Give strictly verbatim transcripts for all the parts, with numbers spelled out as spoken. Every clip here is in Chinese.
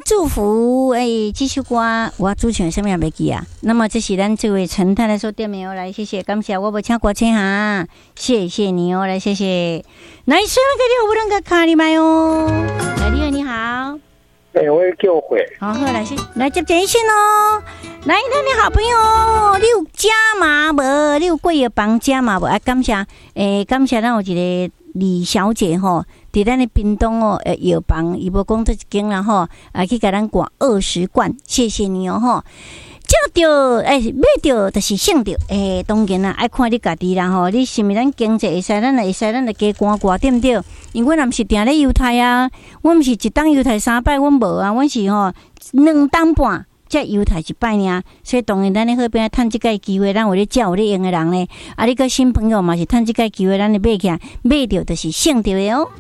祝福，哎，这首歌我主唱什么也袂记啊。那么这是咱这位陈太太所点名哦，来谢谢，感谢我无请歌请哈，谢谢你哦，来谢谢。来，虽然给你有不能个卡你麦哦，来，你好，你好。 哎，我叫会。 好，好，来先来接电信哦。来，咱的好朋友，你有加码无？你有贵的房加码无？啊，感谢，诶、欸，感谢咱有一个李小姐吼，伫咱的屏东哦，呃，药房伊无讲这一间啦吼，啊，去给咱挂二十罐，谢谢你哦吼。叫着诶，买着就是省着诶，当然啦，爱看你家己啦吼。你是毋是咱经济会使，咱会使，咱会加挂挂对毋对？因为我若毋是定咧犹太啊，我毋是一档犹太三摆，阮无啊，阮是吼两档半，才犹太一摆尔。所以当然，咱咧好边趁即个机会，咱有咧照有咧用诶人咧，啊，你个新朋友嘛是趁即个机会，咱咧买起来，买着就是省着诶哦。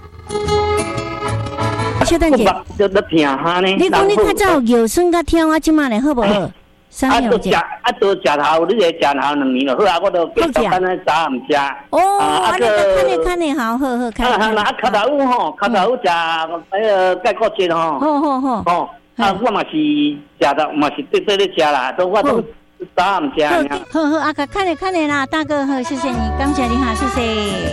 小等者，你讲你较早腰酸甲痛啊，即马咧好无好？ 啊，都食啊，都食头，你个食头两年了，好啊，我都继续干那早唔食。 哦，啊，个看你看你好，好好看。 啊，那脚头乌吼，脚头乌食那个钙骨精吼。 好好好。 哦，啊，我嘛是食到，嘛是对对咧食啦，都我都早唔食。 好好啊，看你看你啦，大哥好，谢谢你，感谢你哈，谢谢。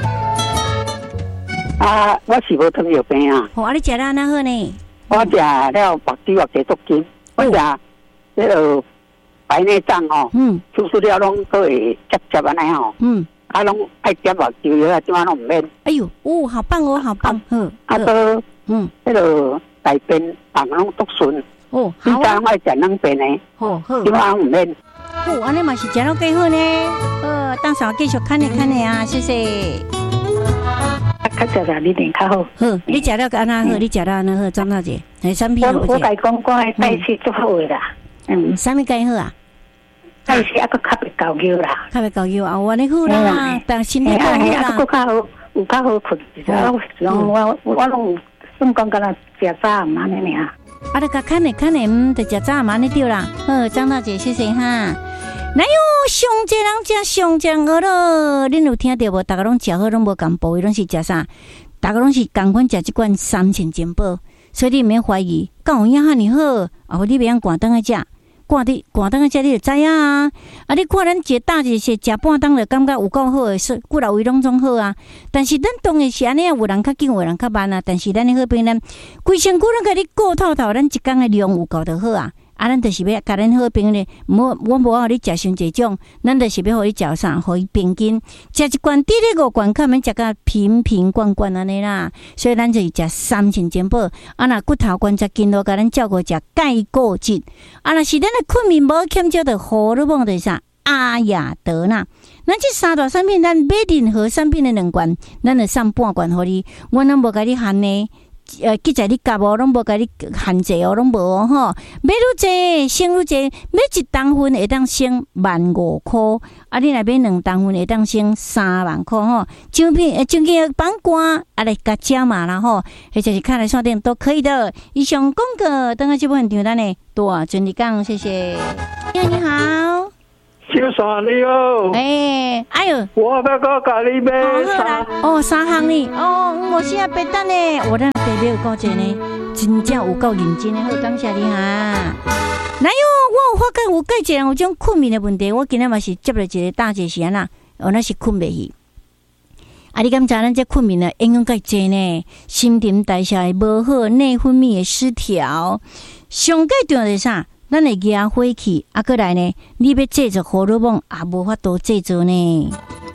啊，我是无糖尿病啊。 哦，啊，你食了安那好呢？ 我食了目珠或者足筋，我食。这个白内障哦，嗯，手术了拢都会接接安尼哦，嗯，啊拢爱点目睭药啊，怎啊拢唔免。 哎呦，哦，好棒哦，好棒，好， 啊都，嗯，这个大便人拢督顺，哦，好啊，你拢爱食两便呢，好好，怎啊拢唔免。 哦，安尼嘛是食了几好呢，呃，当时继续看你看你啊，谢谢。 啊，较食食你点较好， 好，你食了安那好，你食了安那好，张大姐，哎，产品我我甲伊讲，我的代谢足好的啦。 嗯，啥物介好啊？ 但是还佫较袂够腰啦， 较袂够腰啊！我你好啦，但身体够好啦， 佫较好，有较好困。我我我拢算讲敢若食早午安尼尔。 啊，你甲看咧看咧，嗯，着食早午安尼对啦。好，张大姐，谢谢哈。哪有上济人食上正好咯？恁有听到无？大家拢食好，拢无共部位，拢是食啥？大家拢是共款食即罐三千金宝。所以你毋免怀疑，敢有影遐尼好？哦，你袂用赶灯来食，赶伫赶灯来食，你就知影啊！啊，你看咱一大一些食半灯就感觉有够好诶，说骨头位拢总好啊。但是咱当然是安尼啊，有人较紧，有人较慢啊。但是咱诶好边咱规身躯拢甲你顾透透，咱一工诶量有够就好啊。啊，咱就是要甲咱好朋友咧，无我无互你食伤济种，咱就是要互你食啥，互伊平均食一罐，滴咧五罐，较免食甲瓶瓶罐罐安尼啦。所以咱就是食三千金宝，啊，若骨头关节筋络，甲咱照顾食钙固质。啊，若是咱的困眠无欠少的荷尔蒙，就是啥阿雅德纳。咱这三大产品，咱买任何产品的两罐，咱就送半罐互你，我咱无甲你限呢。呃，记在你夹哦，拢无甲你限制哦，拢无哦吼。买愈济，省愈济，买一担份会当省万五箍，啊，你若买两担份会当省三万箍吼。奖品呃，奖金绑瓜啊来加加码啦吼，或者是看来线顶都可以的。以上广告，等下这部分场咱呢，多准你讲，谢谢。你好，你好。 小三你好， 哎，哎呦， 我要个咖喱买三哦，三行呢，哦，我现在别等呢，我让爸爸有够济呢，真正有够认真的，好感谢你哈。来哟，我有发觉有介济人有种困眠的问题，我今日嘛是接了一个大姐是安那，哦，那是困袂去。啊，你敢知咱这困眠呢影响介济呢？新陈代谢无好，内分泌的失调，上介重要是啥？咱会压火气，啊，过来呢，你要制作荷尔蒙也无法度制作呢。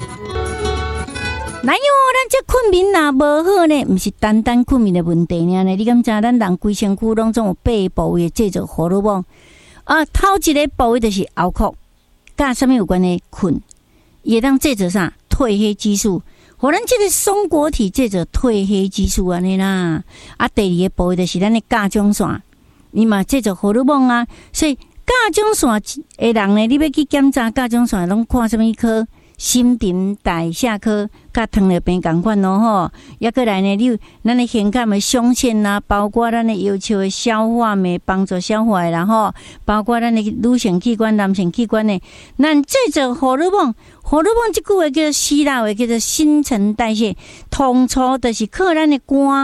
哪有咱这困眠若无好呢？毋是单单困眠的问题呢。你敢知咱人规身躯拢总有八个部位制作荷尔蒙啊？头一个部位就是喉壳，甲什么有关的困，也当制作啥褪黑激素，互咱这个松果体制作褪黑激素安尼啦。啊，第二个部位就是咱的甲状腺。你嘛制作荷尔蒙啊，所以甲状腺的人呢，你要去检查甲状腺，拢看什么科？新陈代谢科，甲糖尿病共款咯吼。抑过来呢，你咱的胸腔的上腺啊，包括咱的要求的消化酶，帮助消化的，然后包括咱的女性器官、男性器官呢，咱制作荷尔蒙，荷尔蒙这句话叫做希腊话叫做新陈代谢，通初就是靠咱的肝。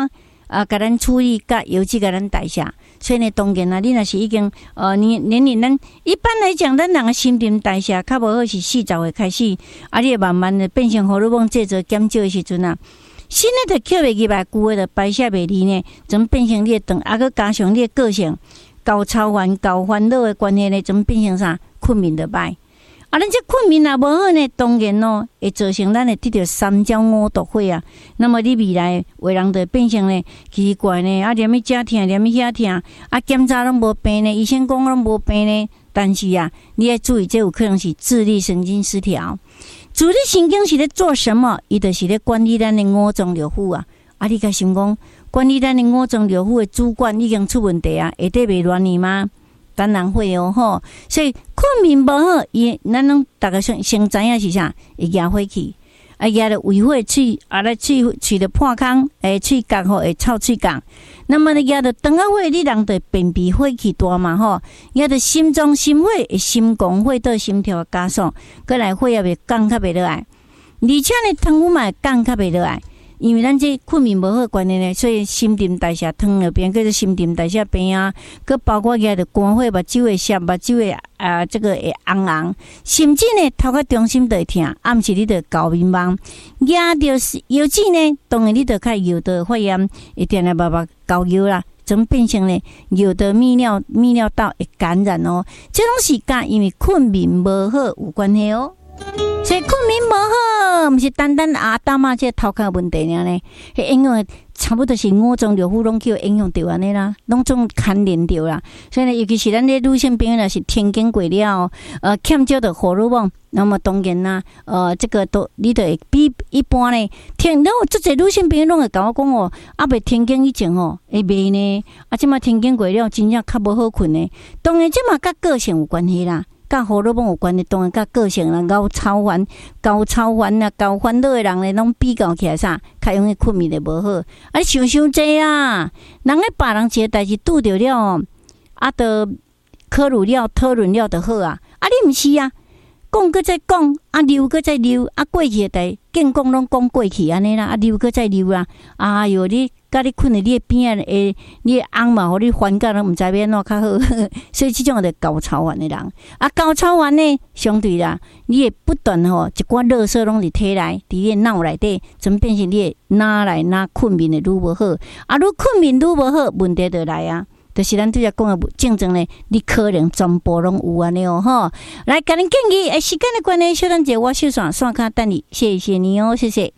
啊，甲咱处理甲油脂甲咱代谢。所以呢，当然啦，你若是已经呃年年龄，咱一般来讲，咱人的新陈代谢较无好是四十岁开始，啊，你会慢慢的变成荷尔蒙制造减少的时阵啊，新的就吸袂入来，旧的就排泄袂离呢，怎变成你的肠，啊，佮加上你的个性高操烦、高烦恼的关系呢，怎变成啥？困眠就歹。啊，咱这困眠也无好呢，当然咯，会造成咱会得到三焦五毒火啊。那么你未来为人就变成呢奇怪呢，啊，连咪遮疼，连咪遐疼，啊，检查拢无病呢，医生讲拢无病呢。但是啊，你要注意，这有可能是自律神经失调。自律神经是咧做什么？伊就是咧管理咱的五脏六腑啊。啊，你甲想讲，管理咱的五脏六腑的主管已经出问题啊，会得袂乱去吗？当然会哦，吼！所以困眠无好，伊咱拢大家先先知影是啥？会压火气，啊压了胃火喙，啊来喙喙的破空，诶喙角吼会臭喙角。那么呢压到肠仔火，你人就便秘火气大嘛吼，压到心脏心火会心狂火到心跳加速，过来火也袂降较袂落来，而且呢糖分嘛会降较袂落来。因为咱这困眠无好关系呢，所以新陈代谢糖那边，叫做新陈代谢病啊，佮包括个的肝火、目睭会涩、目睭会啊，这个会红红，甚至呢头壳中心就会疼，暗时你就高面茫，压到腰子呢，当然你就较腰的发炎，会定来慢慢高腰啦，怎变成呢腰的泌尿泌尿道会感染哦，这种是甲因为困眠无好有关系哦。所以困眠无好，毋是单单阿大妈这头壳问题尔呢，迄影响差不多是五脏六腑拢叫影响到安尼啦，拢总牵连到啦。所以呢，尤其是咱这女性朋友呢，是天经过了，呃，欠少的荷尔蒙，那么当然啦，呃，这个都你得比一般呢，天，然后这些女性朋友拢会甲我讲哦，啊，未天经以前哦，会袂呢，啊，即马天经过了，真正较无好困呢。当然，即马甲个性有关系啦。甲荷尔蒙有关的，当然甲个性啦，高操烦、高操烦啊、高烦恼的人咧，拢比较起来啥，较容易困眠的无好。啊，想想这啊，人咧别人一个代志拄着了，啊，得考虑了、讨论了就好啊。啊，你毋是啊，讲搁再讲，啊，留搁再留，啊，过去的代见讲拢讲过去安尼啦，啊，留搁再留啊。哎哟，你。甲你困在你的边啊，诶，你的翁嘛，互你烦到拢毋知要安怎较好，所以即种就高操烦的人，啊，高操烦呢，相对啦，你会不断吼一寡垃圾拢伫体内，伫你的脑内底，怎变成你的哪来哪困眠的愈无好，啊，愈困眠愈无好，问题就来啊，就是咱拄则讲的症状呢，你可能全部拢有安尼哦，吼，来，甲恁建议，诶，时间的关系，小等者我小线线卡等你，谢谢你哦，谢谢。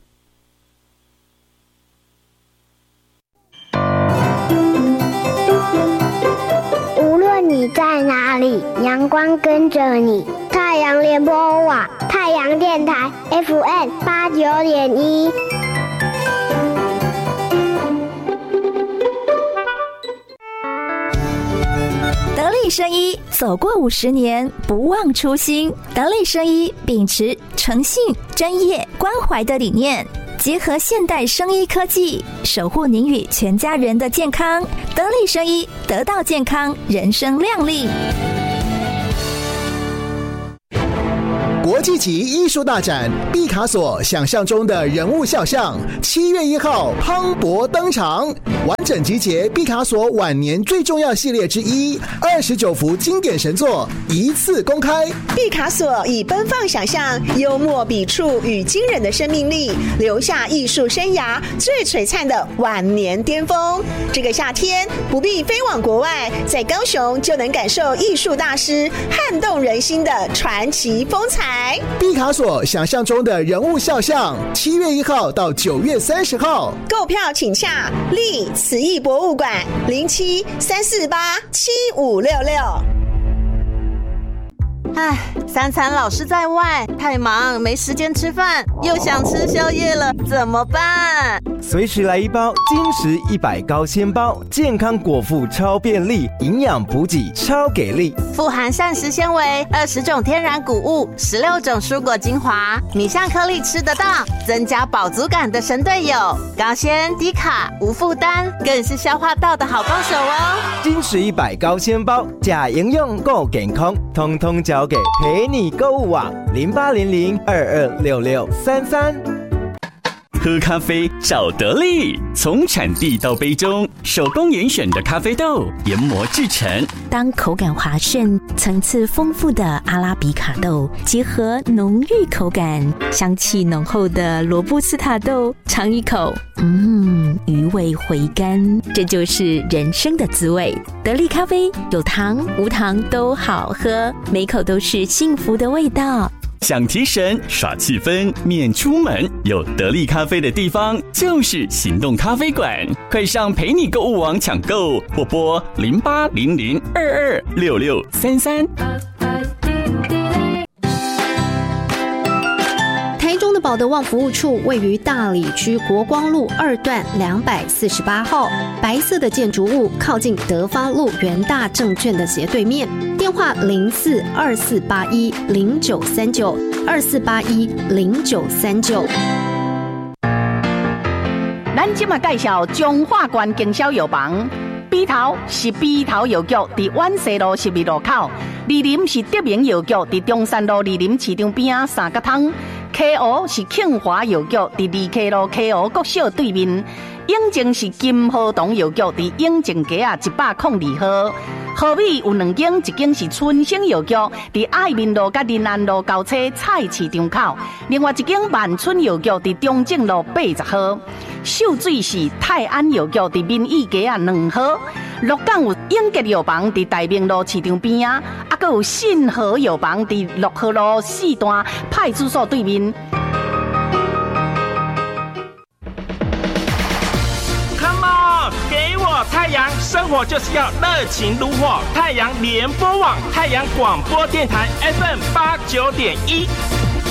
你在哪里？阳光跟着你。太阳联播网，太阳电台 F M 八九点一。 得力生医走过五十年，不忘初心。得力生医秉持诚信、专业、关怀的理念。结合现代生医科技，守护您与全家人的健康。得力生医，得到健康，人生亮丽。 国际级艺术大展毕卡索想象中的人物肖像，七月一号磅礴登场，完整集结毕卡索晚年最重要系列之一，二十九幅经典神作一次公开。 毕卡索以奔放想象、幽默笔触与惊人的生命力，留下艺术生涯最璀璨的晚年巅峰。这个夏天不必飞往国外，在高雄就能感受艺术大师撼动人心的传奇风采。 毕卡索想象中的人物肖像，七月一号到九月三十号， 购票请洽立慈艺博物馆零七三四八七五六六。 唉，三餐老是在外，太忙没时间吃饭，又想吃宵夜了，怎么办？ 随时来一包金石一百高纤包，健康果腹超便利，营养补给超给力， 富含膳食纤维，二十种天然谷物，十六种蔬果精华，米香颗粒吃得到，增加饱足感的神队友，高纤低卡无负担，更是消化道的好帮手哦。 金石一百高纤包，假营养够健康，通通交给陪你购物网零八零零二二六六三三。 喝咖啡找得力，从产地到杯中，手工严选的咖啡豆研磨制成。 当口感滑顺、层次丰富的阿拉比卡豆结合浓郁口感、香气浓厚的罗布斯塔豆，尝一口，嗯，余味回甘，这就是人生的滋味。得力咖啡有糖无糖都好喝，每口都是幸福的味道。 想提神耍气氛免出门，有得力咖啡的地方就是行动咖啡馆，快上陪你购物网抢购，或拨零八零零二二六六三三。 台中的保德旺服务处位于大里区国光路二段两百四十八号，白色的建筑物靠近德发路元大证券的斜对面，电话零四二四八一零九三九二四八一零九三九。 咱今嘛介绍中华关经销药房，笔头是笔头药局，伫万西路十二路口；二林是德明药局，伫中山路二林市场边仔三角汤。K O 是庆华药局，伫二 K 路 K O 国小对面；永靖是金和堂药局，伫永靖街啊一百零二号。河尾有两间，一间是春生药局，伫爱民路甲林安路交叉菜市场口；另外一间万春药局伫中正路八十号。秀水是泰安药局，伫民意街啊两号。鹿港有永吉药房，伫大明路市场边啊，啊，阁有信和药房伫六号路四段派出所对面。 Come on， 给我太阳，生活就是要热情如火。太阳联播网，太阳广播电台 F M 八九点一。